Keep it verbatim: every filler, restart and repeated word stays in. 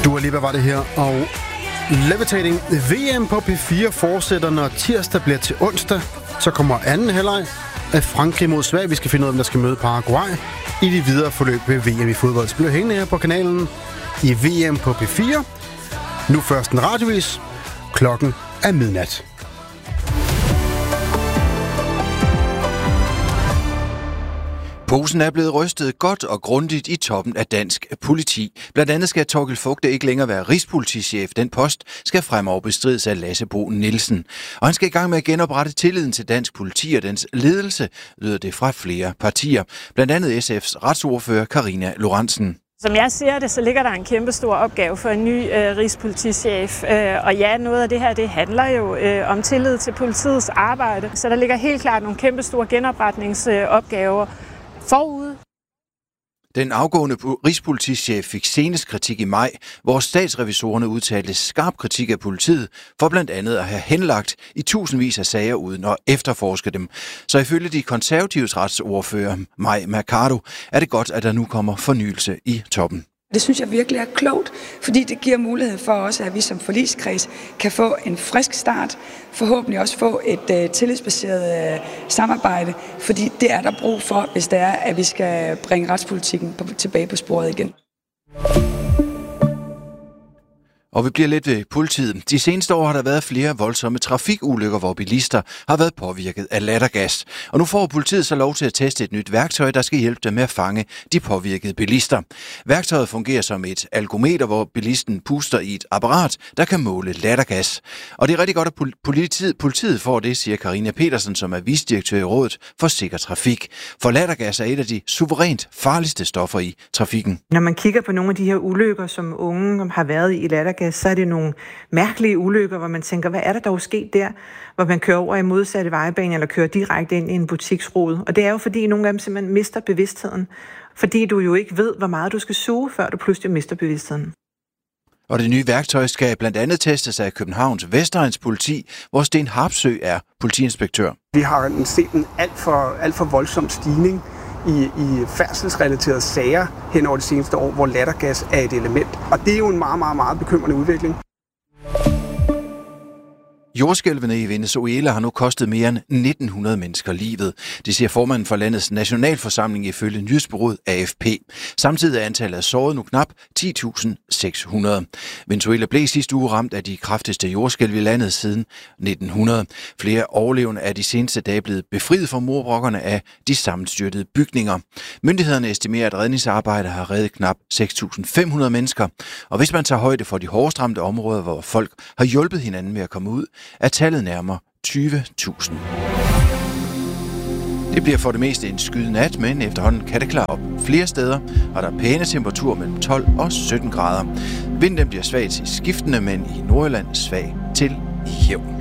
Dua Lipa var det her, og Levitating. V M på P fire fortsætter, når tirsdag bliver til onsdag. Så kommer anden halvleg af Frankrig mod Sverige. Vi skal finde ud af, hvem der skal møde Paraguay i de videre forløb ved V M i fodbold. Så bliver hængende her på kanalen i V M på P fire. Nu først en radiovis. Klokken er midnat. Posen er blevet rystet godt og grundigt i toppen af dansk politi. Blandt andet skal Thorkild Fugte ikke længere være rigspolitichef. Den post skal fremover bestrides af Lasse Bo Nielsen. Og han skal i gang med at genoprette tilliden til dansk politi og dens ledelse, lyder det fra flere partier. Blandt andet S F's retsordfører Karina Lorentzen. Som jeg ser det, så ligger der en kæmpe stor opgave for en ny øh, rigspolitichef. Øh, og ja, noget af det her, det handler jo øh, om tillid til politiets arbejde. Så der ligger helt klart nogle kæmpe store genopretningsopgaver øh, forud. Den afgående rigspolitichef fik senest kritik i maj, hvor statsrevisorerne udtalte skarp kritik af politiet for blandt andet at have henlagt i tusindvis af sager uden at efterforske dem. Så ifølge de konservatives retsordfører Mai Mercado er det godt, at der nu kommer fornyelse i toppen. Det synes jeg virkelig er klogt, fordi det giver mulighed for også, at vi som forligskreds kan få en frisk start, forhåbentlig også få et uh, tillidsbaseret uh, samarbejde, fordi det er der brug for, hvis det er, at vi skal bringe retspolitikken på, tilbage på sporet igen. Og vi bliver lidt ved politiet. De seneste år har der været flere voldsomme trafikulykker, hvor bilister har været påvirket af lattergas. Og nu får politiet så lov til at teste et nyt værktøj, der skal hjælpe dem med at fange de påvirkede bilister. Værktøjet fungerer som et algometer, hvor bilisten puster i et apparat, der kan måle lattergas. Og det er rigtig godt, at politiet, politiet får det, siger Karina Petersen, som er vicedirektør i Rådet for Sikker Trafik. For lattergas er et af de suverænt farligste stoffer i trafikken. Når man kigger på nogle af de her ulykker, som unge har været i lattergas, så er det nogle mærkelige ulykker, hvor man tænker, hvad er der dog sket der, hvor man kører over i modsatte vejbane eller kører direkte ind i en butiksrude. Og det er jo fordi, nogle af dem simpelthen mister bevidstheden, fordi du jo ikke ved, hvor meget du skal suge, før du pludselig mister bevidstheden. Og det nye værktøj skal blandt andet testes af Københavns Vestegns politi, hvor Sten Harpsø er politiinspektør. Vi har set en alt for, alt for voldsom stigning i, i færdselsrelaterede sager hen over de seneste år, hvor lattergas er et element. Og det er jo en meget, meget, meget bekymrende udvikling. Jordskælvene i Venezuela har nu kostet mere end nitten hundrede mennesker livet. Det siger formanden for landets nationalforsamling ifølge nyhedsbureauet A F P. Samtidig er antallet af sårede nu knap ti tusind seks hundrede. Venezuela blev sidste uge ramt af de kraftigste jordskælv i landet siden nitten hundrede. Flere overlevende er de seneste dage blevet befriet fra mordbrokkerne af de sammenstyrtede bygninger. Myndighederne estimerer, at redningsarbejdet har reddet knap seks tusind fem hundrede mennesker. Og hvis man tager højde for de hårdest ramte områder, hvor folk har hjulpet hinanden med at komme ud, er tallet nærmere tyve tusind. Det bliver for det meste en skyet nat, men efterhånden kan det klare op flere steder, og der er pæne temperaturer mellem tolv og sytten grader. Vinden bliver svag til skiftende, men i Nordjylland svag til jævn.